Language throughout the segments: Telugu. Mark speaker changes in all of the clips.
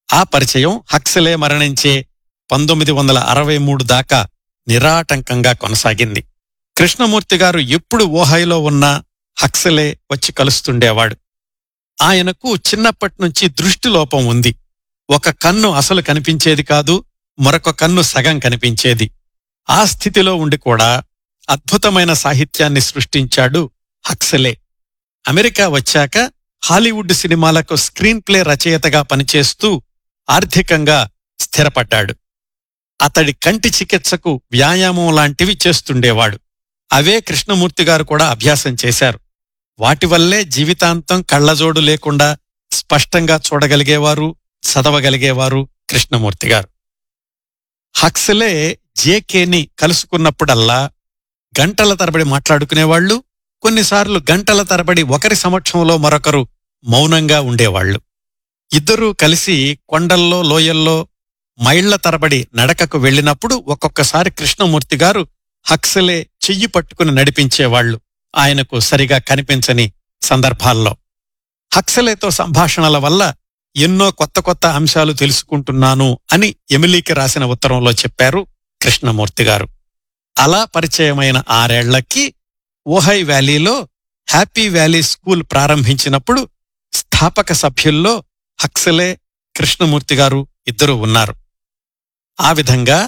Speaker 1: ఆ పరిచయం హక్సలే మరణించే 1963 దాకా నిరాటంకంగా కొనసాగింది. కృష్ణమూర్తి గారు ఎప్పుడు ఓహాయిలో ఉన్నా హక్సలే వచ్చి కలుస్తుండేవాడు. ఆయనకు చిన్నప్పటినుంచి దృష్టిలోపం ఉంది. ఒక కన్ను అసలు కనిపించేది కాదు, మరొక కన్ను సగం కనిపించేది. ఆ స్థితిలో ఉండి కూడా అద్భుతమైన సాహిత్యాన్ని సృష్టించాడు హక్సలే. అమెరికా వచ్చాక హాలీవుడ్ సినిమాలకు స్క్రీన్ ప్లే రచయితగా పనిచేస్తూ ఆర్థికంగా స్థిరపడ్డాడు. అతడి కంటి చికిత్సకు వ్యాయామం లాంటివి చేస్తుండేవాడు. అవే కృష్ణమూర్తి గారు కూడా అభ్యాసం చేశారు. వాటి వల్లే జీవితాంతం కళ్లజోడు లేకుండా స్పష్టంగా చూడగలిగేవారు, చదవగలిగేవారు కృష్ణమూర్తి గారు. హక్సలే జేకేని కలుసుకున్నప్పుడల్లా గంటల తరబడి మాట్లాడుకునేవాళ్లు. కొన్నిసార్లు గంటల తరబడి ఒకరి సమక్షంలో మరొకరు మౌనంగా ఉండేవాళ్లు. ఇద్దరూ కలిసి కొండల్లో, లోయల్లో మైళ్ల తరబడి నడకకు వెళ్లినప్పుడు ఒక్కొక్కసారి కృష్ణమూర్తి గారు హక్సలే చెయ్యి పట్టుకుని నడిపించేవాళ్లు, ఆయనకు సరిగా కనిపించని సందర్భాల్లో. హక్సలేతో సంభాషణల వల్ల ఎన్నో కొత్త కొత్త అంశాలు తెలుసుకుంటున్నాను అని ఎమిలీకి రాసిన ఉత్తరంలో చెప్పారు కృష్ణమూర్తి గారు. అలా పరిచయమైన 6 ఏళ్లకి ఓహై వ్యాలీలో హ్యాపీ వ్యాలీ స్కూల్ ప్రారంభించినప్పుడు స్థాపక సభ్యుల్లో హక్సలే, కృష్ణమూర్తి గారు ఇద్దరూ ఉన్నారు. ఆ విధంగా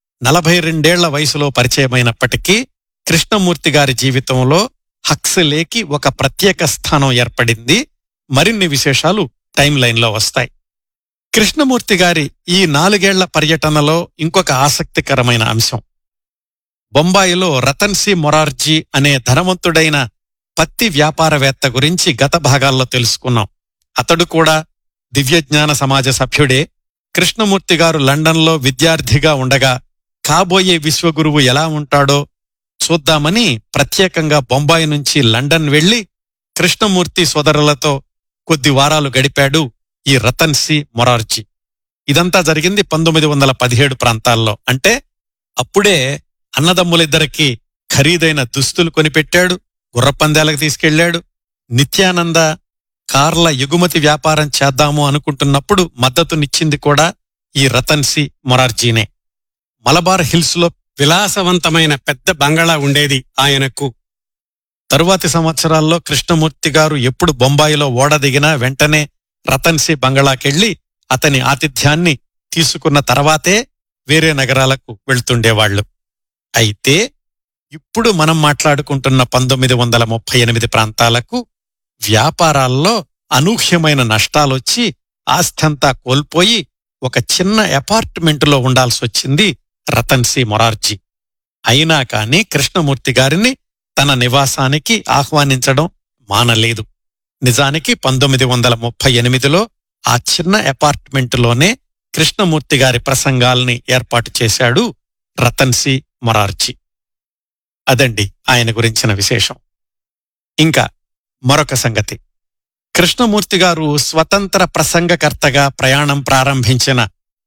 Speaker 1: 42 వయసులో పరిచయమైనప్పటికీ కృష్ణమూర్తి గారి జీవితంలో హక్సలేకి ఒక ప్రత్యేక స్థానం ఏర్పడింది. మరిన్ని విశేషాలు టైం లైన్లో వస్తాయి. కృష్ణమూర్తి గారి ఈ 4 ఏళ్ల పర్యటనలో ఇంకొక ఆసక్తికరమైన అంశం. బొంబాయిలో రతన్ సి మొరార్జీ అనే ధనవంతుడైన పత్తి వ్యాపారవేత్త గురించి గత భాగాల్లో తెలుసుకున్నాం. అతడు కూడా దివ్యజ్ఞాన సమాజ సభ్యుడే. కృష్ణమూర్తి గారు లండన్లో విద్యార్థిగా ఉండగా కాబోయే విశ్వగురువు ఎలా ఉంటాడో చూద్దామని ప్రత్యేకంగా బొంబాయి నుంచి లండన్ వెళ్లి కృష్ణమూర్తి సోదరులతో కొద్ది వారాలు గడిపాడు ఈ రతన్ సి మొరార్జీ. ఇదంతా జరిగింది 1917 ప్రాంతాల్లో. అంటే అప్పుడే అన్నదమ్ములిద్దరికీ ఖరీదైన దుస్తులు కొనిపెట్టాడు, గుర్రపందాలకు తీసుకెళ్లాడు. నిత్యానంద కార్ల ఎగుమతి వ్యాపారం చేద్దాము అనుకుంటున్నప్పుడు మద్దతునిచ్చింది కూడా ఈ రతన్ సి మొరార్జీనే. మలబార్ హిల్స్లో విలాసవంతమైన పెద్ద బంగళా ఉండేది ఆయనకు. తరువాతి సంవత్సరాల్లో కృష్ణమూర్తి గారు ఎప్పుడు బొంబాయిలో ఓడదిగినా వెంటనే రతన్ సి బంగళాకెళ్లి అతని ఆతిథ్యాన్ని తీసుకున్న తర్వాతే వేరే నగరాలకు వెళ్తుండేవాళ్లు. అయితే ఇప్పుడు మనం మాట్లాడుకుంటున్న 1938 ప్రాంతాలకు వ్యాపారాల్లో అనూహ్యమైన నష్టాలొచ్చి ఆస్థంతా కోల్పోయి ఒక చిన్న అపార్ట్మెంటులో ఉండాల్సొచ్చింది రతన్ సి మొరార్జీ. అయినా కాని కృష్ణమూర్తి గారిని తన నివాసానికి ఆహ్వానించడం మానలేదు. నిజానికి 1938లో ఆ చిన్న అపార్ట్మెంటులోనే కృష్ణమూర్తి గారి ప్రసంగాల్ని ఏర్పాటు చేశాడు రతన్ సి మొరార్జీ. అదండి ఆయన గురించిన విశేషం. ఇంకా మరొక సంగతి, కృష్ణమూర్తి గారు స్వతంత్ర ప్రసంగకర్తగా ప్రయాణం ప్రారంభించిన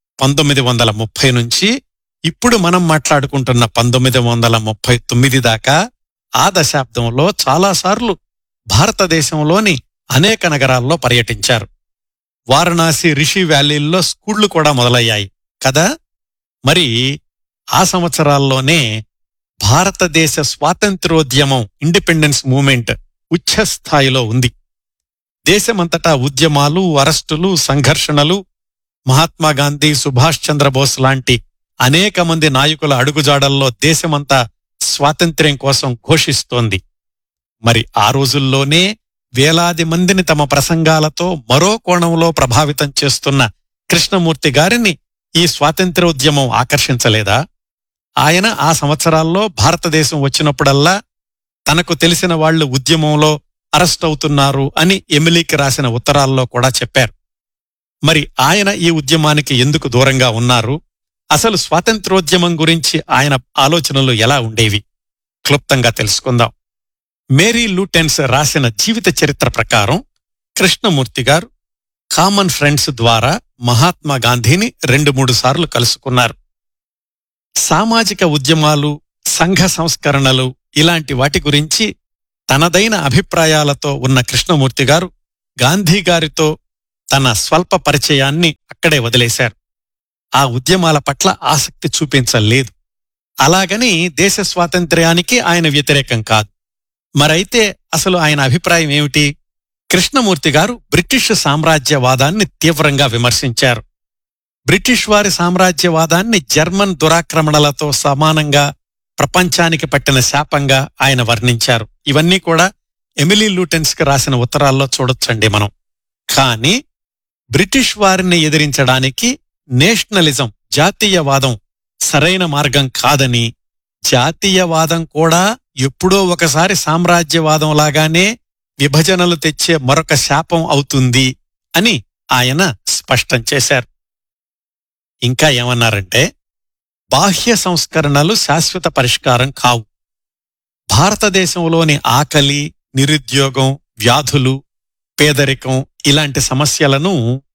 Speaker 1: 1930 నుంచి ఇప్పుడు మనం మాట్లాడుకుంటున్న 1939 దాకా ఆ దశాబ్దంలో చాలాసార్లు భారతదేశంలోని అనేక నగరాల్లో పర్యటించారు. వారణాసి, రిషి వ్యాలీల్లో స్కూళ్లు కూడా మొదలయ్యాయి కదా. మరి ఆ సంవత్సరాల్లోనే భారతదేశ స్వాతంత్ర్యోద్యమం, ఇండిపెండెన్స్ మూవ్మెంట్ ఉచ్ఛస్థాయిలో ఉంది. దేశమంతటా ఉద్యమాలు, అరెస్టులు, సంఘర్షణలు, మహాత్మాగాంధీ, సుభాష్ చంద్రబోస్ లాంటి అనేక మంది నాయకుల అడుగుజాడల్లో దేశమంతా స్వాతంత్ర్యం కోసం ఘోషిస్తోంది. మరి ఆ రోజుల్లోనే వేలాది మందిని తమ ప్రసంగాలతో మరో కోణంలో ప్రభావితం చేస్తున్న కృష్ణమూర్తి గారిని ఈ స్వాతంత్ర్యోద్యమం ఆకర్షించలేదా? ఆయన ఆ సంవత్సరాల్లో భారతదేశం వచ్చినప్పుడల్లా తనకు తెలిసిన వాళ్లు ఉద్యమంలో అరెస్ట్ అవుతున్నారు అని ఎమిలీకి రాసిన ఉత్తరాల్లో కూడా చెప్పారు. మరి ఆయన ఈ ఉద్యమానికి ఎందుకు దూరంగా ఉన్నారు? అసలు స్వాతంత్ర్యోద్యమం గురించి ఆయన ఆలోచనలు ఎలా ఉండేవి? క్లుప్తంగా తెలుసుకుందాం. మేరీ లూటెన్స్ రాసిన జీవిత చరిత్ర ప్రకారం కృష్ణమూర్తి గారు కామన్ ఫ్రెండ్స్ ద్వారా మహాత్మా గాంధీని 2-3 సార్లు కలుసుకున్నారు. సామాజిక ఉద్యమాలు, సంఘ సంస్కరణలు ఇలాంటి వాటి గురించి తనదైన అభిప్రాయాలతో ఉన్న కృష్ణమూర్తి గారు గాంధీ గారితో తన స్వల్ప పరిచయాన్ని అక్కడే వదిలేశారు. ఆ ఉద్యమాల పట్ల ఆసక్తి చూపించలేదు. అలాగని దేశ స్వాతంత్ర్యానికి ఆయన వ్యతిరేకం కాదు. మరైతే అసలు ఆయన అభిప్రాయం ఏమిటి? కృష్ణమూర్తి గారు బ్రిటిష్ సామ్రాజ్యవాదాన్ని తీవ్రంగా విమర్శించారు. బ్రిటిష్ వారి సామ్రాజ్యవాదాన్ని జర్మన్ దురాక్రమణలతో సమానంగా ప్రపంచానికి పట్టిన శాపంగా ఆయన వర్ణించారు. ఇవన్నీ కూడా ఎమిలీ లూటెన్స్కి రాసిన ఉత్తరాల్లో చూడొచ్చండి మనం. కానీ బ్రిటిష్ వారిని ఎదిరించడానికి నేషనలిజం, జాతీయవాదం సరైన మార్గం కాదని, జాతీయవాదం కూడా ఎప్పుడో ఒకసారి సామ్రాజ్యవాదంలాగానే విభజనలు తెచ్చే మరొక శాపం అవుతుంది అని ఆయన స్పష్టం చేశారు. ఇంకా ఏమన్నారంటే, బాహ్య సంస్కరణలు శాశ్వత పరిష్కారం కావు. భారతదేశంలోని ఆకలి, నిరుద్యోగం, వ్యాధులు, పేదరికం ఇలాంటి సమస్యలను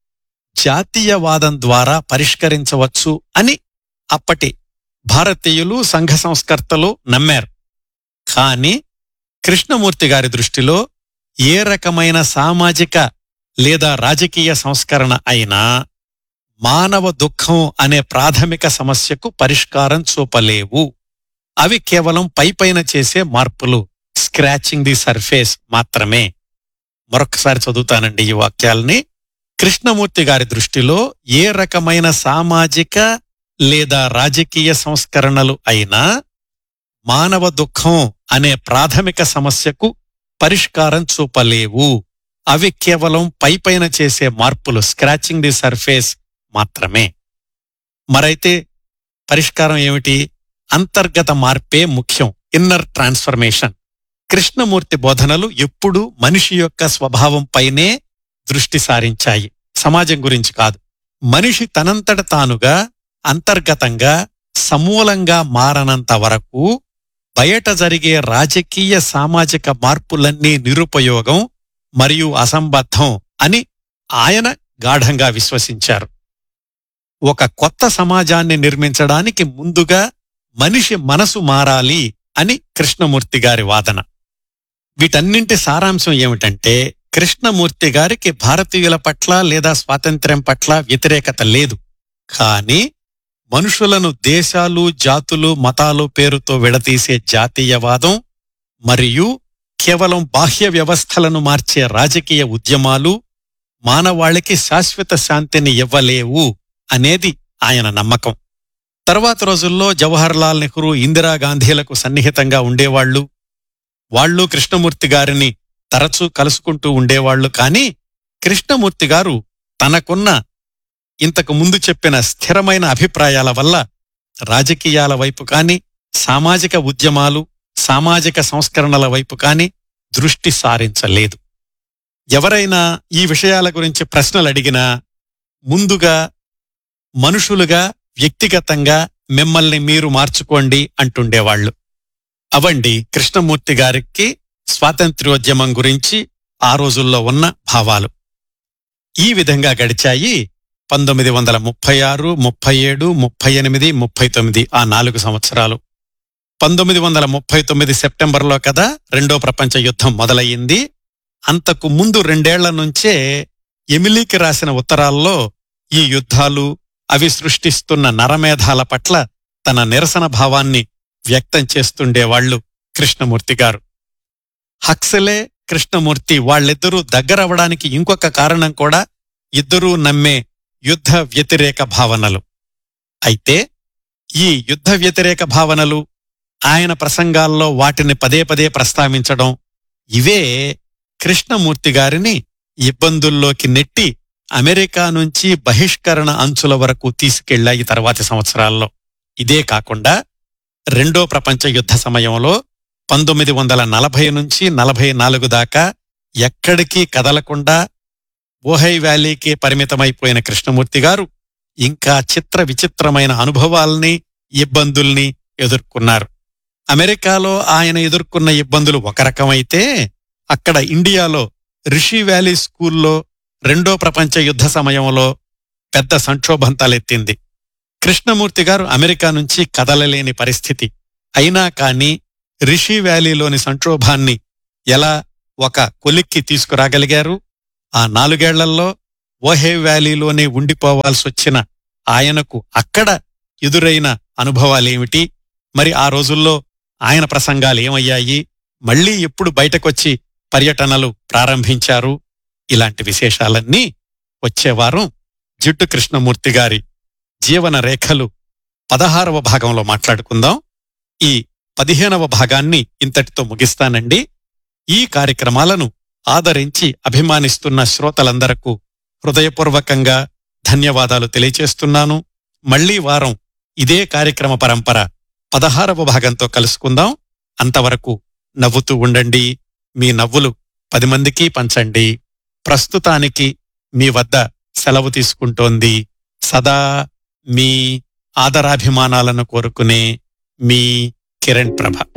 Speaker 1: జాతీయవాదం ద్వారా పరిష్కరించవచ్చు అని అప్పటి భారతీయులు, సంఘ సంస్కర్తలు నమ్మారు. కాని కృష్ణమూర్తి గారి దృష్టిలో ఏ రకమైన సామాజిక లేదా రాజకీయ సంస్కరణ అయినా మానవ దుఃఖం అనే ప్రాథమిక సమస్యకు పరిష్కారం చూపలేవు. అవి కేవలం పైపైన చేసే మార్పులు, స్క్రాచింగ్ ది సర్ఫేస్ మాత్రమే. మరొకసారి చదువుతానండి ఈ వాక్యాల్ని. కృష్ణమూర్తి గారి దృష్టిలో ఏ రకమైన సామాజిక లేదా రాజకీయ సంస్కరణలు అయినా మానవ దుఃఖం అనే ప్రాథమిక సమస్యకు పరిష్కారం చూపలేవు. అవి కేవలం పైపైన చేసే మార్పులు, స్క్రాచింగ్ ది సర్ఫేస్ మాత్రమే. మరైతే పరిష్కారం ఏమిటి? అంతర్గత మార్పే ముఖ్యం, ఇన్నర్ ట్రాన్స్ఫర్మేషన్. కృష్ణమూర్తి బోధనలు ఎప్పుడూ మనిషి యొక్క స్వభావంపైనే దృష్టి సారించాయి, సమాజం గురించి కాదు. మనిషి తనంతట తానుగా అంతర్గతంగా సమూలంగా మారనంత వరకు బయట జరిగే రాజకీయ సామాజిక మార్పులన్నీ నిరుపయోగం మరియు అసంబద్ధం అని ఆయన గాఢంగా విశ్వసించారు. ఒక కొత్త సమాజాన్ని నిర్మించడానికి ముందుగా మనిషి మనసు మారాలి అని కృష్ణమూర్తి గారి వాదన. వీటన్నింటి సారాంశం ఏమిటంటే, కృష్ణమూర్తి గారికి భారతీయుల పట్ల లేదా స్వాతంత్ర్యం పట్ల వ్యతిరేకత లేదు. కాని మనుషులను దేశాలు, జాతులు, మతాలు పేరుతో విడదీసే జాతీయవాదం మరియు కేవలం బాహ్య వ్యవస్థలను మార్చే రాజకీయ ఉద్యమాలు మానవాళికి శాశ్వత శాంతిని ఇవ్వలేవు అనేది ఆయన నమ్మకం. తర్వాత రోజుల్లో జవహర్లాల్ నెహ్రూ, ఇందిరాగాంధీలకు సన్నిహితంగా ఉండేవాళ్లు. వాళ్లు కృష్ణమూర్తి గారిని తరచూ కలుసుకుంటూ ఉండేవాళ్లు. కాని కృష్ణమూర్తి గారు తనకున్న ఇంతకు ముందు చెప్పిన స్థిరమైన అభిప్రాయాల వల్ల రాజకీయాల వైపు కాని, సామాజిక ఉద్యమాలు, సామాజిక సంస్కరణల వైపు కాని దృష్టి సారించలేదు. ఎవరైనా ఈ విషయాల గురించి ప్రశ్నలు అడిగినా ముందుగా మనుషులుగా, వ్యక్తిగతంగా మిమ్మల్ని మీరు మార్చుకోండి అంటుండేవాళ్లు. అవండి కృష్ణమూర్తి గారికి స్వాతంత్ర్యోద్యమం గురించి ఆ రోజుల్లో ఉన్న భావాలు. ఈ విధంగా గడిచాయి 1936, 37, 38, 39 ఆ 4 సంవత్సరాలు. 1939 సెప్టెంబర్లో కదా రెండో ప్రపంచ యుద్ధం మొదలయ్యింది. అంతకు ముందు 2 ఏళ్ల నుంచే ఎమిలీకి రాసిన ఉత్తరాల్లో ఈ యుద్ధాలు, అవి సృష్టిస్తున్న నరమేధాల పట్ల తన నిరసన భావాన్ని వ్యక్తం చేస్తుండేవాళ్లు కృష్ణమూర్తి గారు. హక్సలే, కృష్ణమూర్తి వాళ్ళిద్దరూ దగ్గరవడానికి ఇంకొక కారణం కూడా ఇద్దరూ నమ్మే యుద్ధ వ్యతిరేక భావనలు. అయితే ఈ యుద్ధ వ్యతిరేక భావనలు, ఆయన ప్రసంగాల్లో వాటిని పదే పదే ప్రస్తావించడం, ఇవే కృష్ణమూర్తి గారిని ఇబ్బందుల్లోకి నెట్టి అమెరికా నుంచి బహిష్కరణ అంచుల వరకు తీసుకెళ్లాయి తర్వాతి సంవత్సరాల్లో. ఇదే కాకుండా రెండో ప్రపంచ యుద్ధ సమయంలో 1940 నుంచి 44 దాకా ఎక్కడికీ కదలకుండా ఓహై వ్యాలీకి పరిమితమైపోయిన కృష్ణమూర్తి గారు ఇంకా చిత్ర విచిత్రమైన అనుభవాల్ని, ఇబ్బందుల్ని ఎదుర్కొన్నారు. అమెరికాలో ఆయన ఎదుర్కొన్న ఇబ్బందులు ఒక రకమైతే, అక్కడ ఇండియాలో రిషి వ్యాలీ స్కూల్లో రెండో ప్రపంచ యుద్ధ సమయంలో పెద్ద సంక్షోభం తలెత్తింది. కృష్ణమూర్తి గారు అమెరికా నుంచి కదలలేని పరిస్థితి. అయినా కాని రిషి వ్యాలీలోని సంక్షోభాన్ని ఎలా ఒక కొలిక్కి తీసుకురాగలిగారు? ఆ 4 ఏళ్లలో ఓహే వ్యాలీలోనే ఉండిపోవాల్సొచ్చిన ఆయనకు అక్కడ ఎదురైన అనుభవాలేమిటి, మరి ఆ రోజుల్లో ఆయన ప్రసంగాలేమయ్యాయి, మళ్లీ ఎప్పుడు బయటకొచ్చి పర్యటనలు ప్రారంభించారు, ఇలాంటి విశేషాలన్నీ వచ్చేవారం జిడ్డు కృష్ణమూర్తి గారి జీవన రేఖలు 16వ భాగంలో మాట్లాడుకుందాం. ఈ 15వ భాగాన్ని ఇంతటితో ముగిస్తానండి. ఈ కార్యక్రమాలను ఆదరించి అభిమానిస్తున్న శ్రోతలందరకు హృదయపూర్వకంగా ధన్యవాదాలు తెలియచేస్తున్నాను. మళ్లీ వారం ఇదే కార్యక్రమ పరంపర 16వ భాగంతో కలుసుకుందాం. అంతవరకు నవ్వుతూ ఉండండి. మీ నవ్వులు 10 మందికి పంచండి. ప్రస్తుతానికి మీ వద్ద సెలవు తీసుకుంటోంది సదా మీ ఆదరాభిమానాలను కోరుకునే మీ కిరణ్ ప్రభ.